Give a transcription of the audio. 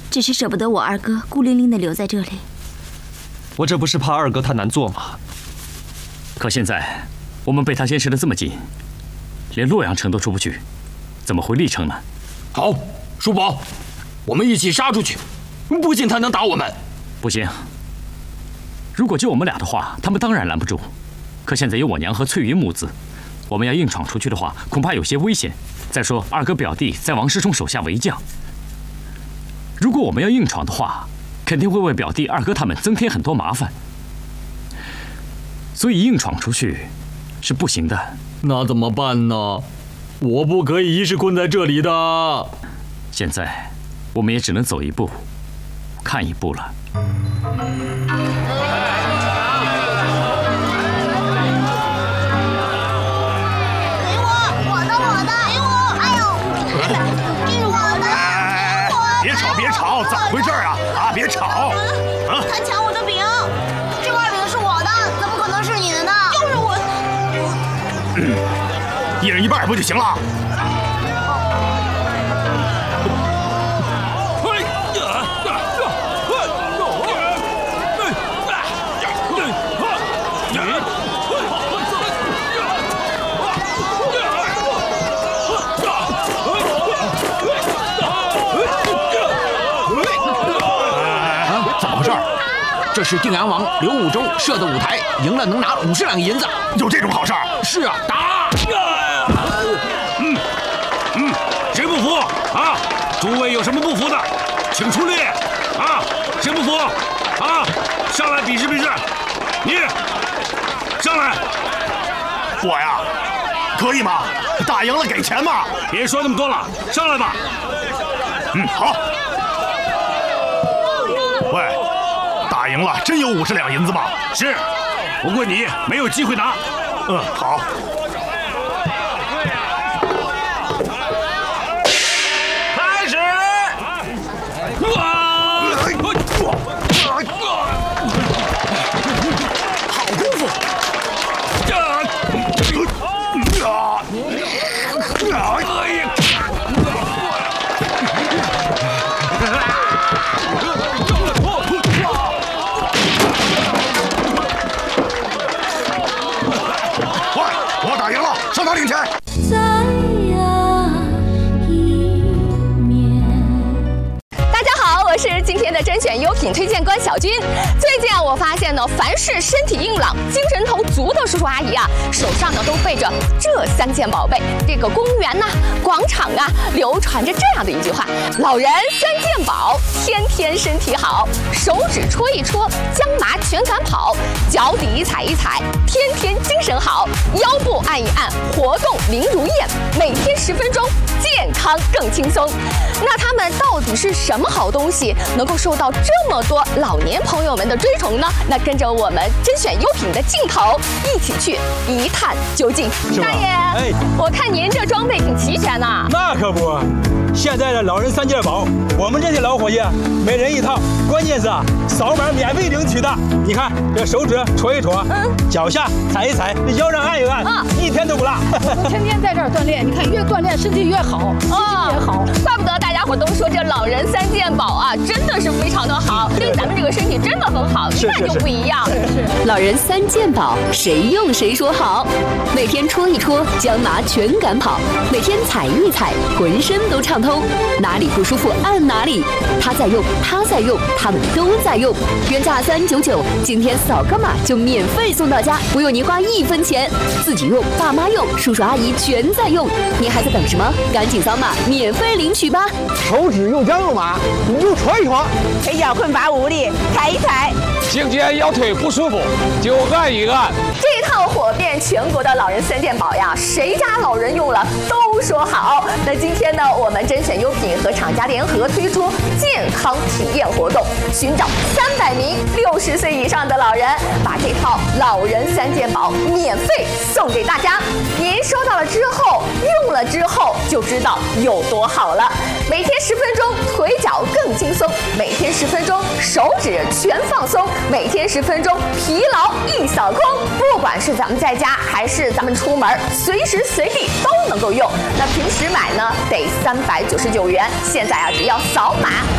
只是舍不得我二哥孤零零地留在这里。 我这不是怕二哥他难做吗？ 可现在我们被他监视得这么紧，连洛阳城都出不去，怎么回历城呢？ 好，叔宝，我们一起杀出去，不信他能打我们。 不行，如果就我们俩的话，他们当然拦不住。可现在有我娘和翠云母子，我们要硬闯出去的话，恐怕有些危险。再说二哥表弟在王师兄手下为将，如果我们要硬闯的话，肯定会为表弟、二哥他们增添很多麻烦。所以硬闯出去是不行的。 那怎么办呢？我不可以一世困在这里的。 现在我们也只能走一步看一步了。 别吵，怎么回事啊？啊，别吵！ 啊！他抢我的饼，这块饼是我的，怎么可能是你的呢？就是我。 一人一半不就行了？ 这是定阳王刘武周设的舞台，赢了能拿50两银子。 有这种好事儿？ 是啊，打！ 谁不服啊？诸位有什么不服的，请出列啊！谁不服啊？上来比试比试。你上来。我呀，可以吗？打赢了给钱吗？别说那么多了，上来吧。好。喂。打赢了，真有50两银子吗？是，不过你没有机会拿。好。开始。好功夫。上场领钱。 大家好，我是今天的甄选优品推荐官小军。最近我发现呢，凡是身体硬朗、精神头足的叔叔阿姨啊，手上呢都背着这3件宝贝。这个公园呐、广场啊，流传着这样的一句话：老人3件宝，天天身体好。手指戳一戳，将麻全赶跑；脚底踩一踩，天天精神好；腰部按一按，活动灵如燕。每天10分钟，健康更轻松。那他们到底是什么好东西，能够受到这么多老年朋友们的追崇呢？那跟着我们甄选优品的镜头，一起去一探究竟。大爷，我看您这装备挺齐全呐。 那可不，现在的老人3件宝，我们这些老伙计每人一套，关键是扫码免费领取的。你看这手指戳一戳，脚下踩一踩，腰上按一按，一天都不落。 天天在这儿锻炼，你看越锻炼身体越好，心情也好。 怪不得大家伙都说这老人3件宝啊，真的是非常的好，对咱们这个身体真的很好，一看就不一样。 老人3件宝，谁用谁说好。每天戳一戳，将麻全赶跑；每天踩一踩，浑身都畅通。哪里不舒服按哪里，他在用，他在用，他们都在用。原价399，今天扫个码就免费送到家，不用您花1分钱。自己用，爸妈用，叔叔阿姨全在用，您还在等什么？赶紧扫码免费领取吧！ 手指用姜用麻，你就戳一戳； 腿脚困乏无力，踩一踩； 颈肩腰腿不舒服，就按一按。 这套火遍全国的老人3件宝呀，谁家老人用了都说好。那今天呢，我们甄选优品和厂家联合推出健康体验活动，寻找300名60岁以上的老人，把这套老人3件宝免费送给大家。您收到了之后，用了之后就知道有多好了。每天10分钟，腿脚更轻松；每天10分钟，手指全放松；每天10分钟，疲劳一扫空。不管是咱们在家还是咱们出门，随时随地都能够用。那平时买呢得399元，现在啊只要扫码